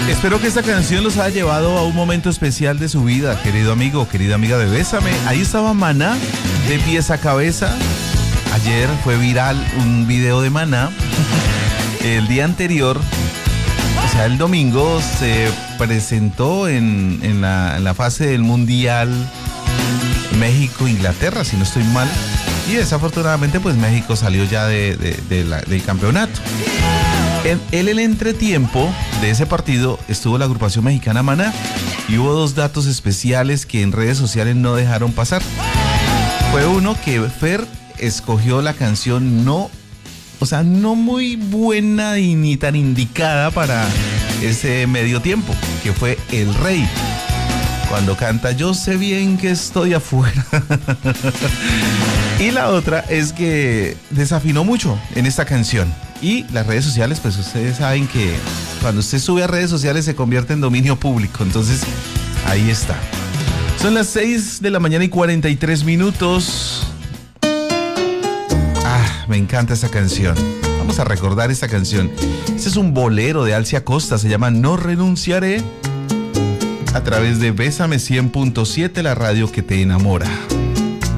Espero que esta canción los haya llevado a un momento especial de su vida, querido amigo, querida amiga de Bésame. Ahí estaba Maná, de pies a cabeza. Ayer fue viral un video de Maná. El día anterior, o sea, el domingo, se presentó en la fase del Mundial México-Inglaterra, si no estoy mal. Y desafortunadamente, pues México salió ya del campeonato. En el entretiempo de ese partido estuvo la agrupación mexicana Maná y hubo dos datos especiales que en redes sociales no dejaron pasar. Fue uno que Fer escogió la canción no muy buena y ni tan indicada para ese medio tiempo, que fue El Rey, cuando canta Yo sé bien que estoy afuera. Y la otra es que desafinó mucho en esta canción. Y las redes sociales, pues ustedes saben que cuando usted sube a redes sociales se convierte en dominio público. Entonces, ahí está. Son las 6 de la mañana y 43 minutos. Me encanta esta canción. Vamos a recordar esta canción. Este es un bolero de Alcia Costa. Se llama No Renunciaré. A través de Bésame 100.7, la radio que te enamora.